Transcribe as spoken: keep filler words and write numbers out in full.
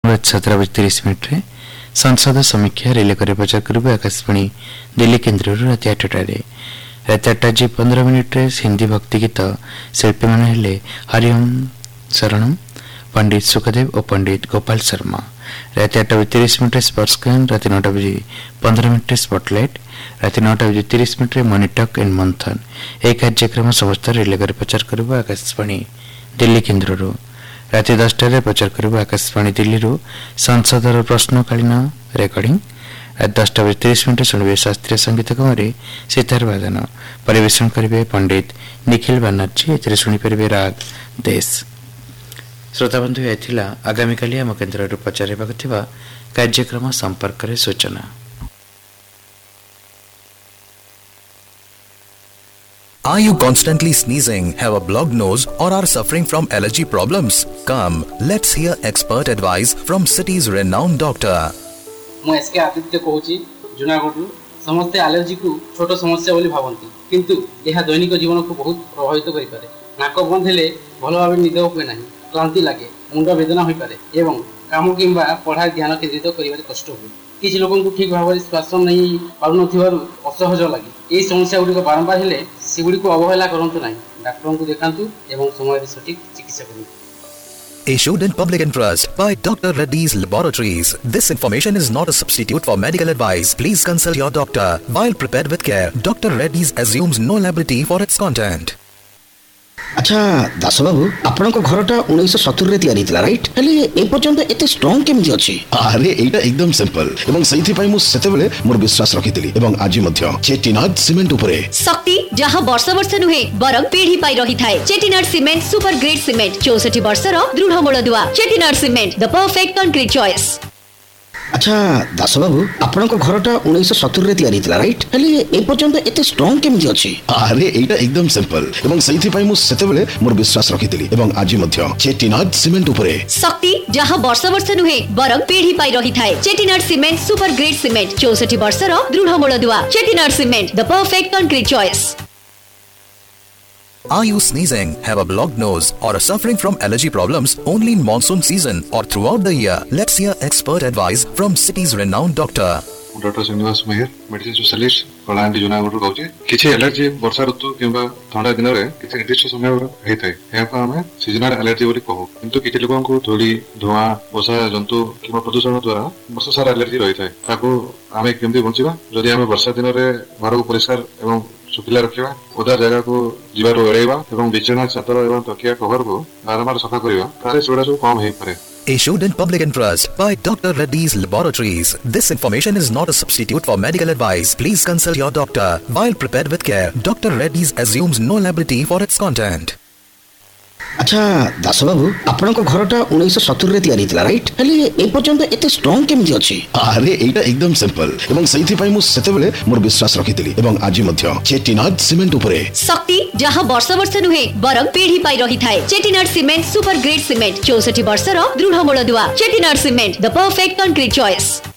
सत्रह बज तीस मिनिट संसद समीक्षा रिले कर प्रचार करेंगे आकाशवाणी दिल्ली केन्द्र राति आठटार राति आठटा जी पंद्रह मिनिट हिंदी भक्ति गीत शिल्पी मैंने हरिओम शरणम पंडित सुखदेव और पंडित गोपाल शर्मा। राति आठटा बजे तीस मिनिट स्पर्शगान राति नौटा बजे पंद्रह मिनिट स्पॉटलाइट राति नौटा बजे तीस मिनिट मनी टॉक एंड मंथन यह कार्यक्रम समस्त रिले कर प्रचार करेंगे आकाशवाणी दिल्ली केन्द्र राति दसटार प्रचार करेंगे आकाशवाणी दिल्ली संसदर प्रश्नकालीन रेकर्डिंग रात दसटा बजे तीस मिनिट शुणवे शास्त्रीय संगीत कमरे सितार वादन परिवेशन करेंगे पंडित निखिल बनर्जी ए शुणिपारे राग देश। श्रोताबंधु यह आगामी काली आम केन्द्र प्रचार कार्यक्रम संपर्क में सूचना। Are you constantly sneezing, have a blocked nose or are suffering from allergy problems? Come, let's hear expert advice from city's renowned doctor. मु एसके आदित्य कहूची जुनागढ़ समस्त एलर्जी को छोट समस्या बोली भावती किंतु यह दैनिक जीवन को बहुत प्रभावित करि पारे। नाक बंद हेले भल भाव निद हुए ना, क्लांति लगे, मुंड वेदना हो पारे एवं काम किंबा पढ़ा ध्यान केन्द्रित करिबारे कष्ट हुए। किसी लोगों को ठीक भाव श्वास नहीं पारु असहज लगे। यही समस्या गुड़िक बारंबार हेले सेगुड़ी को अवहेला करंतु नहीं, डाक्टर को देखांतु एवं समय सठिक चिकित्सा करंतु। Issued in public interest by Doctor Reddy's Laboratories. This information is not a substitute for medical advice. Please consult your doctor. While prepared with care, Doctor Reddy's assumes no liability for its content. अच्छा दास बाबू आपण को घरटा उन्नीस सत्तर रे तैयारी थिला right हेले ए पर्यंत एते स्ट्रांग केमि अछि? अरे एटा एकदम सिंपल एवं सही पई मु सेतेबेले मोर विश्वास रखितिली एवं आजि मध्य चेटिनाड सीमेंट उपरे शक्ति जहां वर्ष वर्ष नुहे बरम पीढ़ी पाई रही थाए। Chettinad cement super grade cement चौसठ वर्षर दृढ़ मूलदुआ। Chettinad cement the perfect concrete choice. अच्छा दास बाबू आपण को घरटा उन्नीस सत्तर रे तैयारी थिला राइट हेले ए पर्यंत एते स्ट्रांग केमि अछि? अरे एटा एकदम सिंपल एवं सही पई मु सेतेबेले मोर विश्वास रखितिली एवं आजि मध्य चेटिनाड सीमेंट उपरे शक्ति जहां वर्ष वर्ष नुहे बरम पीढ़ी पाई रही थाए। Chettinad cement super grade cement चौसठ वर्षर दृढ़ मूलदुआ। Chettinad cement the perfect concrete choice. Are you sneezing, have a blocked nose or are suffering from allergy problems only in monsoon season or throughout the year? Let's hear expert advice from city's renowned doctor. Doctor Srinivas Mehar medicine specialist Kalahandi Junagadh कहूँ किसी allergy वर्षा ऋतु किंबा ठंडा दिन में किसी निर्दिष्ट समय होता है यहाँ आम सीजनाल एलर्जी बोली कहू किंतु किसी लोगों को धूली धुआं बसा जंतु किंबा प्रदूषण द्वारा वर्ष सारा एलर्जी रही है ताकू आम केमती बंचा जदि आम वर्षा दिन में घर को परिष्कार एवं सुखिला रखा ओदा जगह को जीवार एड़ेवा एवं बिछना चादर एवं तकिया कवर को बारंबार सफा करवा तारे सेगुड़ा सब कम हो पारे। Issued in public interest by Doctor Reddy's Laboratories. This information is not a substitute for medical advice. Please consult your doctor. While prepared with care, Doctor Reddy's assumes no liability for its content. अच्छा दास बाबू आपण को घरटा उन्नीस सत्तर रे तैयारी थिला right हेले ए पर्यंत एते स्ट्रांग केमि अछि? अरे एटा एकदम सिंपल एवं सही पई मु सेतेबेले मोर विश्वास रखितिली एवं आजि मध्य चेटिनाड सीमेंट उपरे शक्ति जहां वर्ष वर्ष नुहे बरम पीढ़ी पाई रही थाए। Chettinad cement super grade cement चौसठ वर्षर दृढ़ मूलदुआ। Chettinad cement the perfect concrete choice.